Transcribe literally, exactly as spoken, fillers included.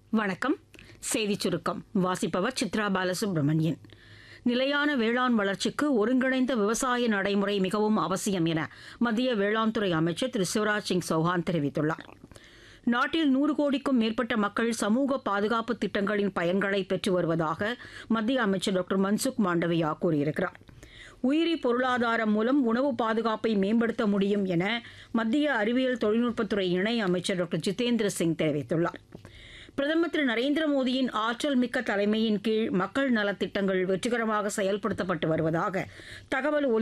வணக்கம். செய்திச் சுருக்கம் வாசிப்பவர் சித்ரா பாலசுப்ரமணியன். நிலையான வேளாண் வளர்ச்சிக்கு ஒருங்கிணைந்த விவசாய நடைமுறை மிகவும் அவசியம் என மத்திய வேளாண் துறை அமைச்சர் திரு சிவராஜ் சிங் சௌஹான் தெரிவித்துள்ளார். நாட்டில் நூறு கோடிக்கும் மேற்பட்ட மக்கள் சமூக பாதுகாப்பு திட்டங்களின் பயன்களை பெற்று வருவதாக மத்திய அமைச்சர் டாக்டர் மன்சுக் மாண்டவியா கூறியிருக்கிறார். உயிரி பொருளாதாரம் மூலம் உணவு பாதுகாப்பை மேம்படுத்த முடியும் என மத்திய அறிவியல் தொழில்நுட்பத்துறை இணை அமைச்சர் டாக்டர் ஜிதேந்திர சிங் தெரிவித்துள்ளார். பிரதமர் திரு நரேந்திர மோடியின் ஆற்றல் மிக்க தலைமையின் கீழ் மக்கள் நலத்திட்டங்கள் வெற்றிகரமாக செயல்படுத்தப்பட்டு வருவதாக தகவல்